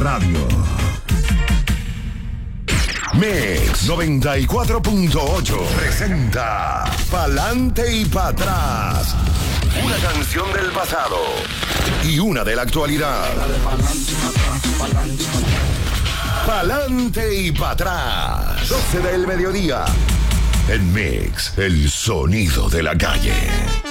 Radio. Mix 94.8 presenta Pa'lante y Pa' atrás. Una canción del pasado y una de la actualidad. Pa'lante y Pa' atrás. 12 del mediodía. En Mix, el sonido de la calle.